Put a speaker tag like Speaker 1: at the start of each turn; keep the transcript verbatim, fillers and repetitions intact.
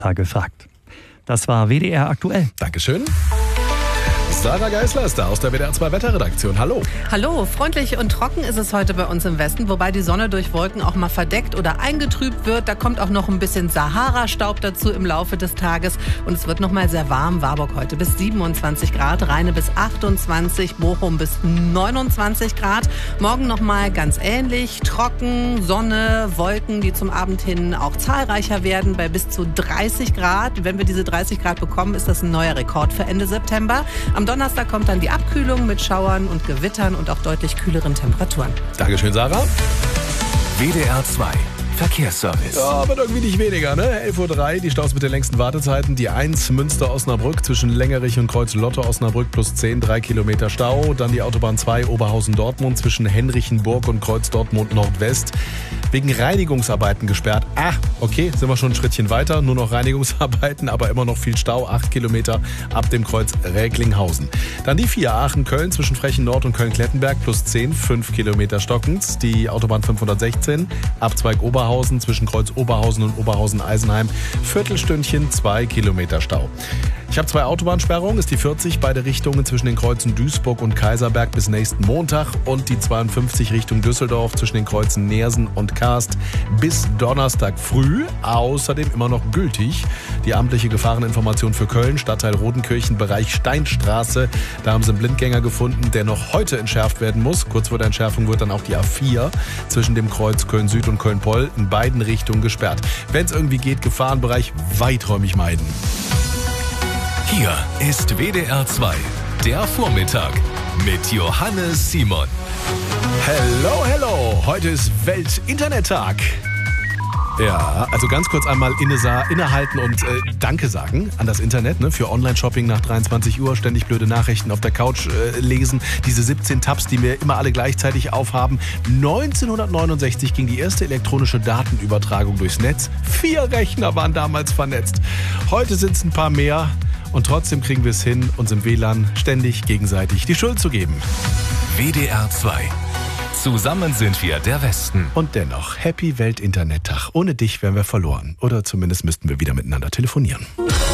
Speaker 1: gefragt. Das war W D R aktuell.
Speaker 2: Dankeschön. Sarah Geisler ist da aus der W D R zwei Wetterredaktion. Hallo.
Speaker 3: Hallo, freundlich und trocken ist es heute bei uns im Westen, wobei die Sonne durch Wolken auch mal verdeckt oder eingetrübt wird. Da kommt auch noch ein bisschen Sahara-Staub dazu im Laufe des Tages. Und es wird noch mal sehr warm. Warburg heute bis siebenundzwanzig Grad, Rheine bis achtundzwanzig, Bochum bis neunundzwanzig Grad. Morgen noch mal ganz ähnlich, trocken, Sonne, Wolken, die zum Abend hin auch zahlreicher werden, bei bis zu dreißig Grad. Wenn wir diese dreißig Grad bekommen, ist das ein neuer Rekord für Ende September. Am Donnerstag kommt dann die Abkühlung mit Schauern und Gewittern und auch deutlich kühleren Temperaturen.
Speaker 2: Dankeschön, Sarah.
Speaker 4: W D R zwei Verkehrsservice.
Speaker 2: Ja, wird irgendwie nicht weniger, ne? elf Uhr drei, die Staus mit den längsten Wartezeiten. Die eins Münster-Osnabrück zwischen Längerich und Kreuz-Lotte-Osnabrück plus zehn, drei Kilometer Stau. Dann die Autobahn zwei Oberhausen-Dortmund zwischen Henrichenburg und Kreuz-Dortmund-Nordwest. Wegen Reinigungsarbeiten gesperrt. Ah, okay, sind wir schon ein Schrittchen weiter. Nur noch Reinigungsarbeiten, aber immer noch viel Stau. acht Kilometer ab dem Kreuz Räklinghausen. Dann die vier Aachen-Köln zwischen Frechen-Nord und Köln-Klettenberg plus zehn, fünf Kilometer stockend. Die Autobahn fünfhundertsechzehn Abzweig Oberhausen zwischen Kreuz Oberhausen und Oberhausen-Eisenheim. Viertelstündchen, zwei Kilometer Stau. Ich habe zwei Autobahnsperrungen, ist die vierzig, beide Richtungen zwischen den Kreuzen Duisburg und Kaiserberg bis nächsten Montag und die zweiundfünfzig Richtung Düsseldorf zwischen den Kreuzen Neersen und Karst bis Donnerstag früh. Außerdem immer noch gültig die amtliche Gefahreninformation für Köln, Stadtteil Rodenkirchen, Bereich Steinstraße. Da haben sie einen Blindgänger gefunden, der noch heute entschärft werden muss. Kurz vor der Entschärfung wird dann auch die A vier zwischen dem Kreuz Köln-Süd und Köln-Poll in beiden Richtungen gesperrt. Wenn es irgendwie geht, Gefahrenbereich weiträumig meiden.
Speaker 4: Hier ist W D R zwei, der Vormittag mit Johannes Simon.
Speaker 2: Hello, hello. Heute ist Welt-Internet-Tag. Ja, also ganz kurz einmal inne, innehalten und äh, Danke sagen an das Internet, ne, für Online-Shopping nach dreiundzwanzig Uhr, ständig blöde Nachrichten auf der Couch äh, lesen, diese siebzehn Tabs, die mir immer alle gleichzeitig aufhaben. neunzehnhundertneunundsechzig ging die erste elektronische Datenübertragung durchs Netz. Vier Rechner waren damals vernetzt. Heute sind es ein paar mehr und trotzdem kriegen wir es hin, uns im W L A N ständig gegenseitig die Schuld zu geben.
Speaker 4: W D R zwei. Zusammen sind wir der Westen.
Speaker 2: Und dennoch, Happy Welt-Internet-Tag. Ohne dich wären wir verloren. Oder zumindest müssten wir wieder miteinander telefonieren.